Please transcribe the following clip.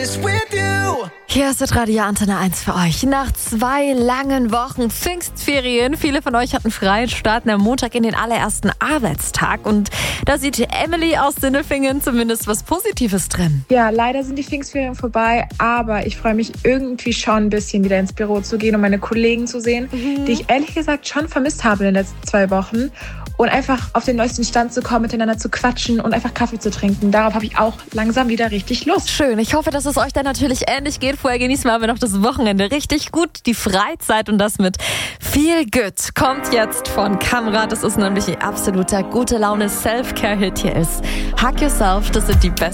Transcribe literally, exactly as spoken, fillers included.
Hier ist das Radio Antenne eins für euch. Nach zwei langen Wochen Pfingstferien, viele von euch hatten frei, starten am Montag in den allerersten Arbeitstag. Und da sieht Emily aus Sindelfingen zumindest was Positives drin. Ja, leider sind die Pfingstferien vorbei, aber ich freue mich irgendwie schon ein bisschen wieder ins Büro zu gehen und meine Kollegen zu sehen, mhm. die ich ehrlich gesagt schon vermisst habe in den letzten zwei Wochen. Und einfach auf den neuesten Stand zu kommen, miteinander zu quatschen und einfach Kaffee zu trinken. Darauf habe ich auch langsam wieder richtig Lust. Schön. Ich hoffe, dass es euch dann natürlich ähnlich geht. Vorher genießen wir aber noch das Wochenende richtig gut. Die Freizeit und das mit viel Good kommt jetzt von Kamrat. Das ist nämlich ein absoluter gute Laune Self-Care-Hit. Hier ist Hug Yourself. Das sind die besten.